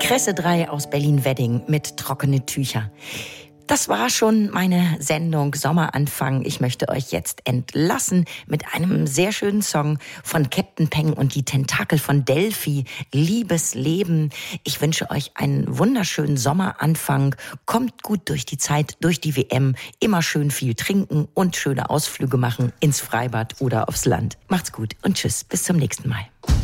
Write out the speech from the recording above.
Kresse 3 aus Berlin-Wedding mit Trockene Tücher. Das war schon meine Sendung Sommeranfang. Ich möchte euch jetzt entlassen mit einem sehr schönen Song von Captain Peng und die Tentakel von Delphi, Liebes Leben. Ich wünsche euch einen wunderschönen Sommeranfang. Kommt gut durch die Zeit, durch die WM. Immer schön viel trinken und schöne Ausflüge machen ins Freibad oder aufs Land. Macht's gut und tschüss, bis zum nächsten Mal.